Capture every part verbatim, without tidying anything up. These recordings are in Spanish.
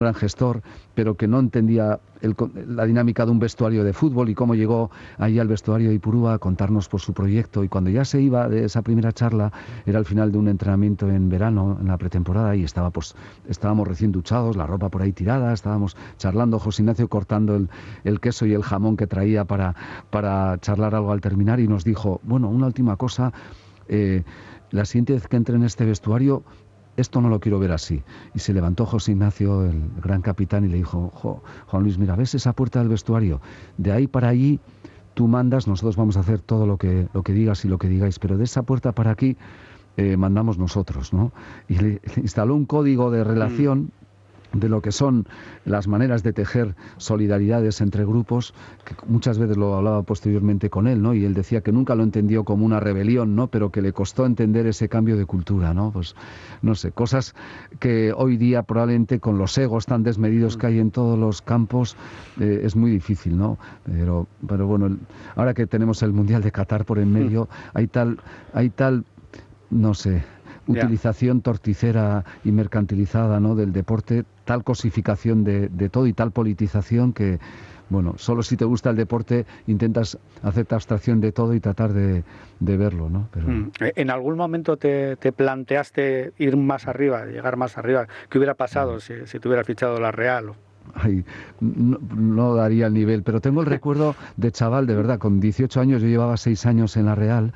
gran gestor, pero que no entendía el, la dinámica de un vestuario de fútbol y cómo llegó allí al vestuario de Ipurúa a contarnos por su proyecto. Y cuando ya se iba de esa primera charla, era al final de un entrenamiento en verano, en la pretemporada, y estaba, pues, estábamos recién duchados, la ropa por ahí tirada, estábamos charlando, José Ignacio cortando el, el queso y el jamón que traía para, para charlar algo al terminar, y nos dijo, bueno, una última cosa, eh, la siguiente vez que entre en este vestuario, esto no lo quiero ver así. Y se levantó José Ignacio, el gran capitán, y le dijo, jo, Juan Luis, mira, ¿ves esa puerta del vestuario? De ahí para allí tú mandas, nosotros vamos a hacer todo lo que, lo que digas y lo que digáis, pero de esa puerta para aquí eh, mandamos nosotros, ¿no? Y le, le instaló un código de relación mm. de lo que son las maneras de tejer solidaridades entre grupos, que muchas veces lo hablaba posteriormente con él, ¿no? Y él decía que nunca lo entendió como una rebelión, ¿no? Pero que le costó entender ese cambio de cultura, ¿no? Pues, no sé, cosas que hoy día probablemente con los egos tan desmedidos que hay en todos los campos eh, es muy difícil, ¿no? Pero, pero bueno, ahora que tenemos el Mundial de Qatar por en medio, hay tal, hay tal, no sé, utilización torticera y mercantilizada, ¿no?, del deporte, tal cosificación de, de todo y tal politización que, bueno, solo si te gusta el deporte intentas hacerte abstracción de todo y tratar de, de verlo, ¿no? Pero... ¿En algún momento te, te planteaste ir más arriba, llegar más arriba? ¿Qué hubiera pasado si, si te hubiera fichado la Real? Ay, no, no daría el nivel, pero tengo el recuerdo de chaval, de verdad, con dieciocho años, yo llevaba seis años en la Real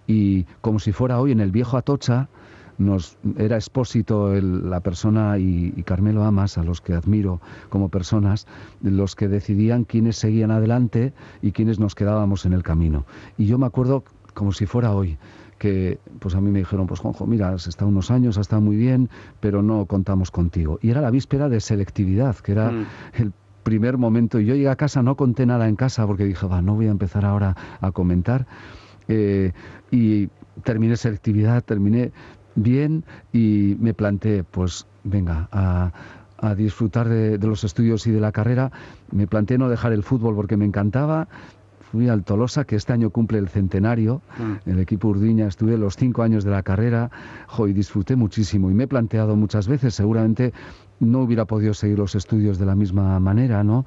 y como si fuera hoy en el viejo Atocha, nos era Expósito el, la persona y, y Carmelo Amas, a los que admiro como personas, los que decidían quiénes seguían adelante y quiénes nos quedábamos en el camino. Y yo me acuerdo como si fuera hoy, que pues a mí me dijeron, pues Juanjo, mira, has estado unos años, has estado muy bien, pero no contamos contigo. Y era la víspera de selectividad, que era mm. el primer momento. Y yo llegué a casa, no conté nada en casa, porque dije, va, no voy a empezar ahora a comentar. Eh, y terminé selectividad, terminé bien y me planteé, pues venga, a, a disfrutar de, de los estudios y de la carrera. Me planteé no dejar el fútbol porque me encantaba. Fui al Tolosa, que este año cumple el centenario, mm. el equipo Urdiña, estuve los cinco años de la carrera, jo, y disfruté muchísimo. Y me he planteado muchas veces, seguramente no hubiera podido seguir los estudios de la misma manera, ¿no?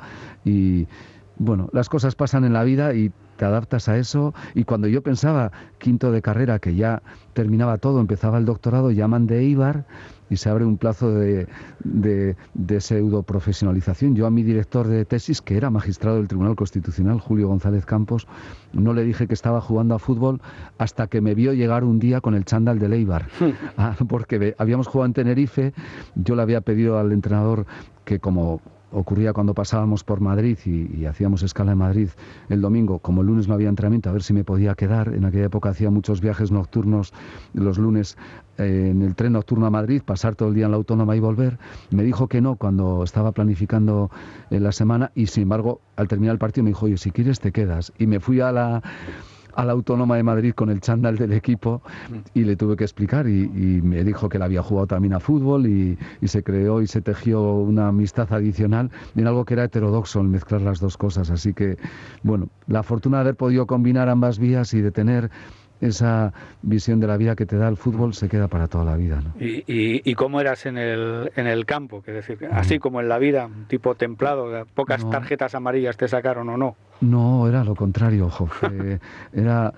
Y bueno, las cosas pasan en la vida y te adaptas a eso, y cuando yo pensaba quinto de carrera, que ya terminaba todo, empezaba el doctorado, llaman de Eibar y se abre un plazo de, de, de pseudo profesionalización. Yo a mi director de tesis, que era magistrado del Tribunal Constitucional, Julio González Campos, no le dije que estaba jugando a fútbol hasta que me vio llegar un día con el chándal del Eibar, ah, porque habíamos jugado en Tenerife. Yo le había pedido al entrenador que, como ocurría cuando pasábamos por Madrid y, y hacíamos escala en Madrid el domingo, como el lunes no había entrenamiento, a ver si me podía quedar. En aquella época hacía muchos viajes nocturnos los lunes eh, en el tren nocturno a Madrid, pasar todo el día en la Autónoma y volver. Me dijo que no cuando estaba planificando eh, la semana, y sin embargo al terminar el partido me dijo, oye, si quieres te quedas. Y me fui a la... a la Autónoma de Madrid con el chándal del equipo y le tuve que explicar, y, y me dijo que él había jugado también a fútbol y, y se creó y se tejió una amistad adicional en algo que era heterodoxo, en mezclar las dos cosas. Así que, bueno, la fortuna de haber podido combinar ambas vías y de tener esa visión de la vida que te da el fútbol se queda para toda la vida, ¿no? ¿Y, y, y cómo eras en el, en el campo? Que decir, así como en la vida, un tipo templado, pocas no. tarjetas amarillas te sacaron o no. No, era lo contrario, ojo. Eh, era,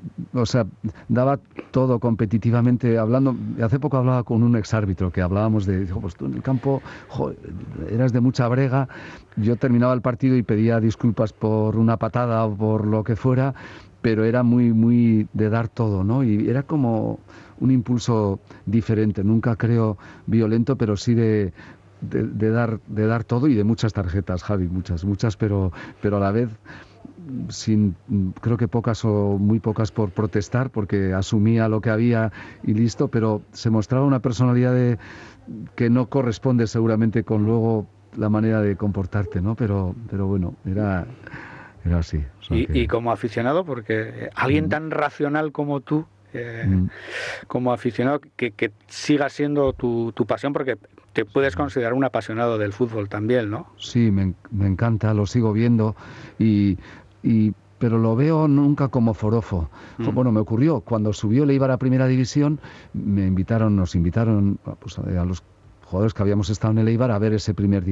o sea, daba todo competitivamente. Hablando, hace poco hablaba con un exárbitro que hablábamos de, dijo, pues tú en el campo, jo, eras de mucha brega. Yo terminaba el partido y pedía disculpas por una patada o por lo que fuera, pero era muy, muy de dar todo, ¿no? Y era como un impulso diferente. Nunca creo violento, pero sí de De, de dar de dar todo, y de muchas tarjetas, Javi, muchas, muchas, pero pero a la vez sin, creo que pocas o muy pocas por protestar, porque asumía lo que había y listo, pero se mostraba una personalidad de, que no corresponde seguramente con luego la manera de comportarte, ¿no? Pero pero bueno, era era así. O sea y, que... y como aficionado, porque alguien tan racional como tú, eh, mm. como aficionado, que, que siga siendo tu, tu pasión, porque te puedes considerar un apasionado del fútbol también, ¿no? Sí, me, me encanta, lo sigo viendo, y, y pero lo veo nunca como forofo. Mm. Bueno, me ocurrió, cuando subió el Eibar a Primera División, me invitaron, nos invitaron pues, a los jugadores que habíamos estado en el Eibar a ver ese primer día